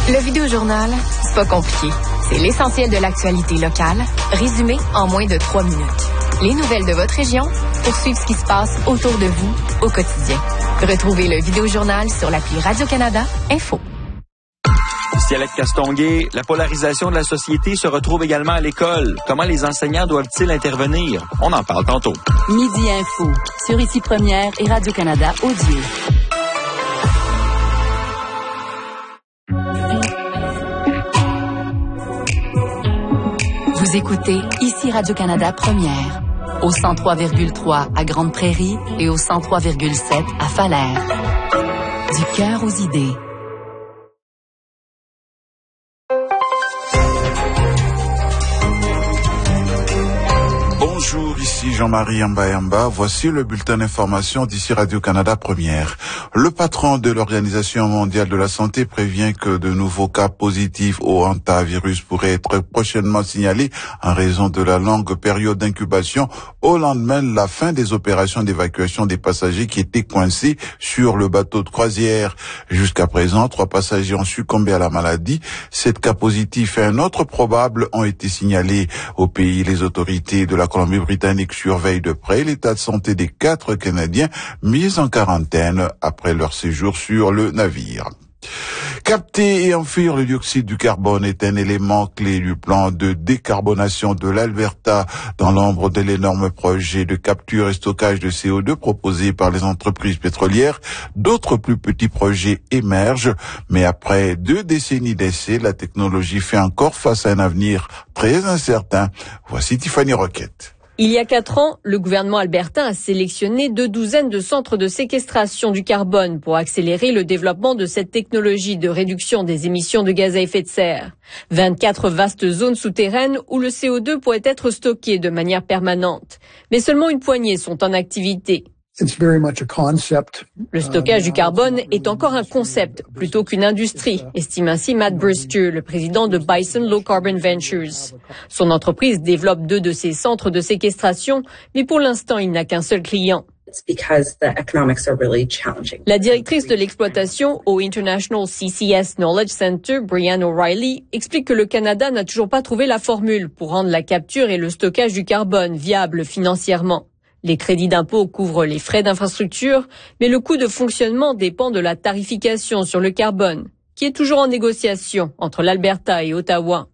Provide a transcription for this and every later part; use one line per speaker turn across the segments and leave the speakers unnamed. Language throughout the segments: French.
Le Vidéojournal, c'est pas compliqué. C'est l'essentiel de l'actualité locale, résumé en moins de 3 minutes. Les nouvelles de votre région pour suivre ce qui se passe autour de vous au quotidien. Retrouvez le Vidéojournal sur l'appli Radio-Canada Info.
Cielette Castonguay, la polarisation de la société se retrouve également à l'école. Comment les enseignants doivent-ils intervenir? On en parle tantôt.
Midi Info, sur Ici Première et Radio-Canada Audio. Vous écoutez Ici Radio-Canada Première, au 103,3 à Grande Prairie et au 103,7 à Falaire. Du cœur aux idées.
Bonjour, ici Jean-Marie Yamba. Voici le bulletin d'information d'ici Radio-Canada Première. Le patron de l'Organisation mondiale de la santé prévient que de nouveaux cas positifs au hantavirus pourraient être prochainement signalés en raison de la longue période d'incubation au lendemain de la fin des opérations d'évacuation des passagers qui étaient coincés sur le bateau de croisière. Jusqu'à présent, 3 passagers ont succombé à la maladie. 7 cas positifs et un autre probable ont été signalés au pays. Les autorités de la Colombie-Britannique surveille de près l'état de santé des 4 Canadiens mis en quarantaine après leur séjour sur le navire. Capter et enfuir le dioxyde du carbone est un élément clé du plan de décarbonation de l'Alberta dans l'ombre de l'énorme projet de capture et stockage de CO2 proposé par les entreprises pétrolières. D'autres plus petits projets émergent, mais après 2 décennies d'essais, la technologie fait encore face à un avenir très incertain. Voici Tiffany Roquette.
Il y a 4 ans, le gouvernement albertain a sélectionné 2 douzaines de centres de séquestration du carbone pour accélérer le développement de cette technologie de réduction des émissions de gaz à effet de serre. 24 vastes zones souterraines où le CO2 pourrait être stocké de manière permanente. Mais seulement une poignée sont en activité. Le stockage du carbone est encore un concept plutôt qu'une industrie, estime ainsi Matt Brister, le président de Bison Low Carbon Ventures. Son entreprise développe 2 de ces centres de séquestration, mais pour l'instant, il n'a qu'un seul client. La directrice de l'exploitation au International CCS Knowledge Center, Brianne O'Reilly, explique que le Canada n'a toujours pas trouvé la formule pour rendre la capture et le stockage du carbone viables financièrement. Les crédits d'impôt couvrent les frais d'infrastructure, mais le coût de fonctionnement dépend de la tarification sur le carbone, qui est toujours en négociation entre l'Alberta et Ottawa.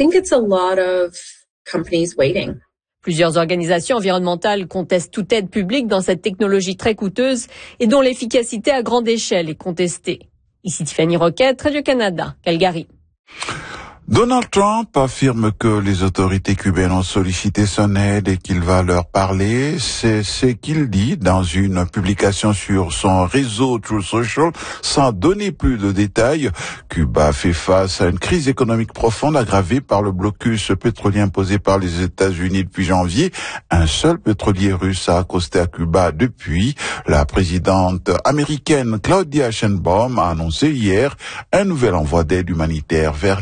Plusieurs organisations environnementales contestent toute aide publique dans cette technologie très coûteuse et dont l'efficacité à grande échelle est contestée. Ici Tiffany Roquette, Radio-Canada, Calgary.
Donald Trump affirme que les autorités cubaines ont sollicité son aide et qu'il va leur parler. C'est ce qu'il dit dans une publication sur son réseau Truth Social, sans donner plus de détails. Cuba fait face à une crise économique profonde aggravée par le blocus pétrolier imposé par les États-Unis depuis janvier. Un seul pétrolier russe a accosté à Cuba depuis. La présidente américaine Claudia Sheinbaum a annoncé hier un nouvel envoi d'aide humanitaire vers